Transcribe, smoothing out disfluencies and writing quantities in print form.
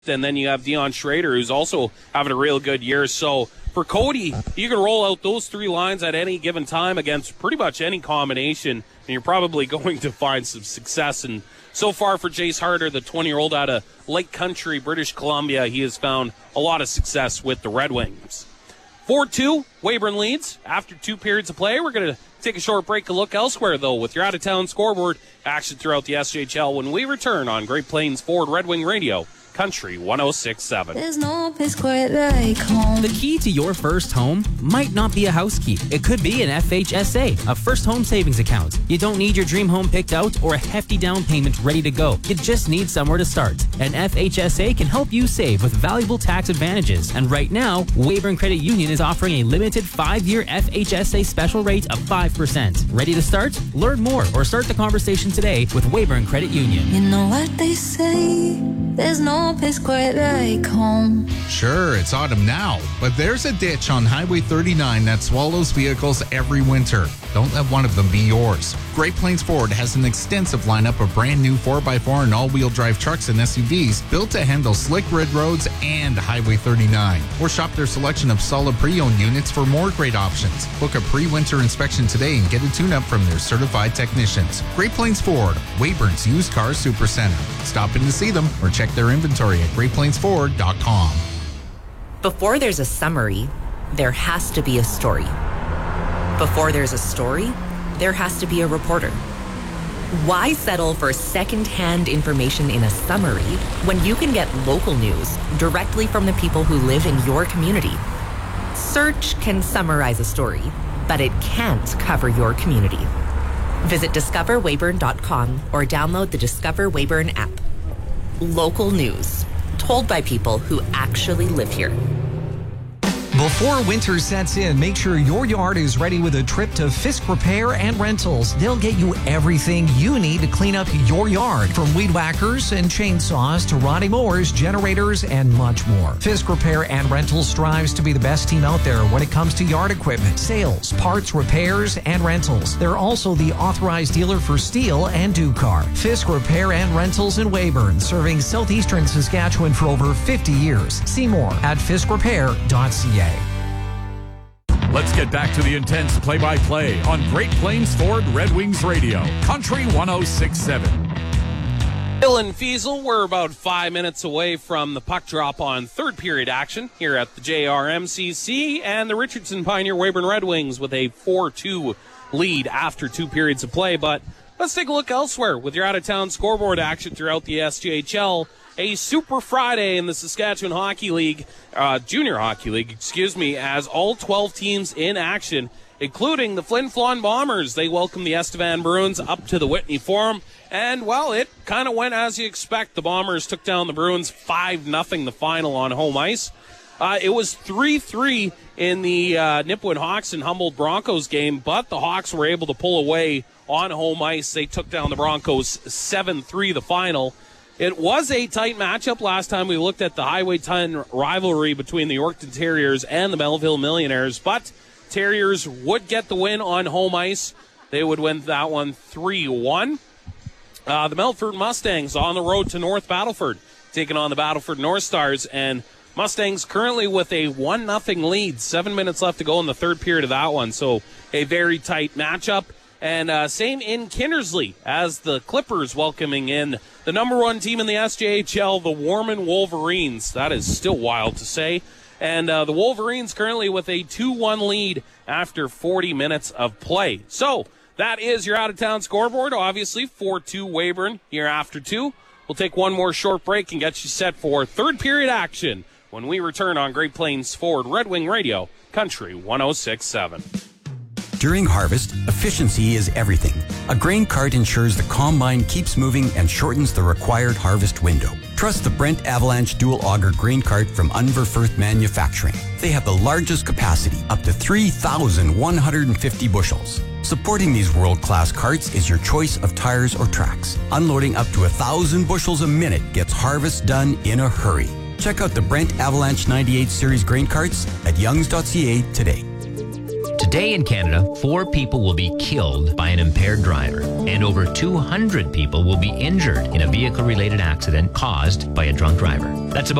And then you have Dion Schrader, who's also having a real good year. So for Cody, you can roll out those three lines at any given time against pretty much any combination, and you're probably going to find some success. And so far for Jace Harder, the 20-year-old out of Lake Country, British Columbia, he has found a lot of success with the Red Wings. 4-2, Weyburn leads after 2 periods of play. We're going to take a short break to look elsewhere, though, with your out-of-town scoreboard action throughout the SJHL when we return on Great Plains Ford Red Wing Radio. Country 106.7. There's no place quite like home. The key to your first home might not be a house key. It could be an FHSA, a first home savings account. You don't need your dream home picked out or a hefty down payment ready to go. You just need somewhere to start. An FHSA can help you save with valuable tax advantages. And right now, Weyburn Credit Union is offering a limited 5-year FHSA special rate of 5%. Ready to start? Learn more or start the conversation today with Weyburn Credit Union. You know what they say, there's no place quite like home. Sure, it's autumn now, but there's a ditch on Highway 39 that swallows vehicles every winter. Don't let one of them be yours. Great Plains Ford has an extensive lineup of brand new 4x4 and all-wheel drive trucks and SUVs built to handle slick red roads and Highway 39. Or shop their selection of solid pre-owned units for more great options. Book a pre-winter inspection today and get a tune-up from their certified technicians. Great Plains Ford, Weyburn's used car supercenter. Stop in to see them or check their inventory at greatplainsford.com. Before there's a summary, there has to be a story. Before there's a story, there has to be a reporter. Why settle for second-hand information in a summary when you can get local news directly from the people who live in your community? Search can summarize a story, but it can't cover your community. Visit discoverweyburn.com or download the Discover Weyburn app. Local news, told by people who actually live here. Before winter sets in, make sure your yard is ready with a trip to Fisk Repair and Rentals. They'll get you everything you need to clean up your yard, from weed whackers and chainsaws to riding mowers, generators, and much more. Fisk Repair and Rentals strives to be the best team out there when it comes to yard equipment, sales, parts, repairs, and rentals. They're also the authorized dealer for Steel and Ducar. Fisk Repair and Rentals in Weyburn, serving southeastern Saskatchewan for over 50 years. See more at fiskrepair.ca. Let's get back to the intense play-by-play on Great Plains Ford Red Wings Radio, Country 106.7. Bill and Fiesel, we're about 5 minutes away from the puck drop on third period action here at the JRMCC, and the Richardson Pioneer Weyburn Red Wings with a 4-2 lead after 2 periods of play. But let's take a look elsewhere with your out-of-town scoreboard action throughout the SJHL. A Super Friday in the Saskatchewan Hockey League, Junior Hockey League, as all 12 teams in action, including the Flin Flon Bombers. They welcome the Estevan Bruins up to the Whitney Forum, and, well, it kind of went as you expect. The Bombers took down the Bruins 5-0 the final on home ice. It was 3-3 in the Nipawin Hawks and Humboldt Broncos game, but the Hawks were able to pull away on home ice. They took down the Broncos 7-3 the final. It was a tight matchup last time we looked at the Highway 10 rivalry between the Yorkton Terriers and the Melville Millionaires, but Terriers would get the win on home ice. They would win that one 3-1. The Melford Mustangs on the road to North Battleford, taking on the Battleford North Stars, and Mustangs currently with a 1-0 lead. 7 minutes left to go in the third period of that one, so a very tight matchup. And same in Kindersley as the Clippers welcoming in the number 1 team in the SJHL, the Warman Wolverines. That is still wild to say. And the Wolverines currently with a 2-1 lead after 40 minutes of play. So that is your out-of-town scoreboard. Obviously, 4-2 Weyburn here after 2. We'll take one more short break and get you set for third period action when we return on Great Plains Ford Red Wing Radio, Country 106.7. During harvest, efficiency is everything. A grain cart ensures the combine keeps moving and shortens the required harvest window. Trust the Brent Avalanche Dual Auger grain cart from Unverfirth Manufacturing. They have the largest capacity, up to 3,150 bushels. Supporting these world-class carts is your choice of tires or tracks. Unloading up to 1,000 bushels a minute gets harvest done in a hurry. Check out the Brent Avalanche 98 Series grain carts at youngs.ca today. Today in Canada, 4 people will be killed by an impaired driver, and over 200 people will be injured in a vehicle-related accident caused by a drunk driver. That's about